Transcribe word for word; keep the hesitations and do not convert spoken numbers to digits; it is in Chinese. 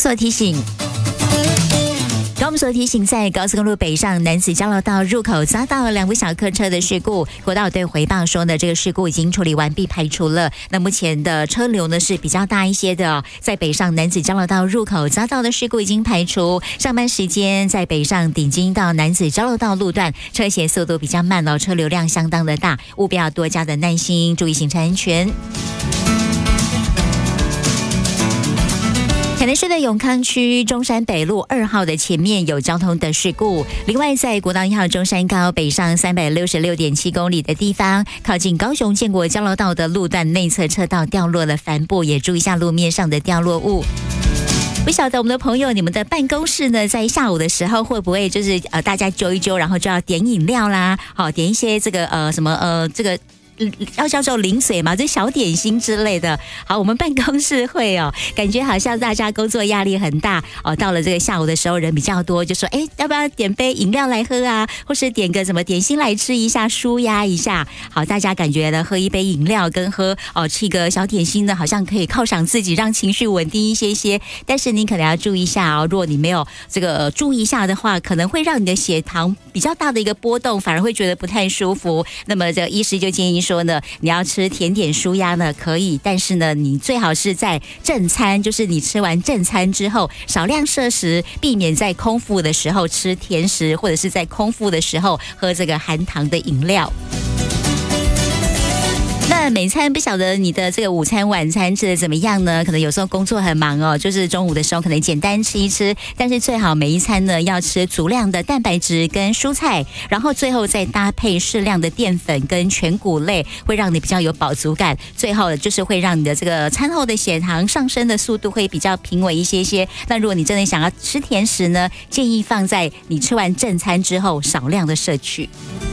所提醒。高我所提醒，在高速公路北上南子交流道入口遭到两部小客车的事故，国道队回报说呢，这个事故已经处理完毕，排除了。那目前的车流呢是比较大一些的、哦，在北上南子交流道入口遭到的事故已经排除。上班时间在北上顶金到南子交流道路段，车行速度比较慢哦，车流量相当的大，务必要多加的耐心，注意行车安全。台南市的永康区中山北路二号的前面有交通的事故，另外在国道一号中山高北上三百六十六点七公里的地方，靠近高雄建国交流道的路段内侧车道掉落了帆布，也注意一下路面上的掉落物。不晓得我们的朋友，你们的办公室呢，在下午的时候会不会就是呃大家揪一揪，然后就要点饮料啦，好点一些这个呃什么呃这个。要叫做零水嘛，这小点心之类的。好，我们办公室会哦，感觉好像大家工作压力很大哦。到了这个下午的时候，人比较多，就说哎，要不要点杯饮料来喝啊？或是点个什么点心来吃一下，舒压一下。好，大家感觉呢，喝一杯饮料跟喝哦吃一个小点心呢，好像可以犒赏自己，让情绪稳定一些些。但是你可能要注意一下哦，如果你没有这个、呃、注意一下的话，可能会让你的血糖比较大的一个波动，反而会觉得不太舒服。那么这个医师就建议说呢，你要吃甜点舒压呢可以，但是呢，你最好是在正餐，就是你吃完正餐之后少量摄食，避免在空腹的时候吃甜食，或者是在空腹的时候喝这个含糖的饮料。那每餐不晓得你的这个午餐晚餐吃的怎么样呢？可能有时候工作很忙哦，就是中午的时候可能简单吃一吃，但是最好每一餐呢要吃足量的蛋白质跟蔬菜，然后最后再搭配适量的淀粉跟全谷类，会让你比较有饱足感。最后就是会让你的这个餐后的血糖上升的速度会比较平稳一些些。那如果你真的想要吃甜食呢，建议放在你吃完正餐之后少量的摄取。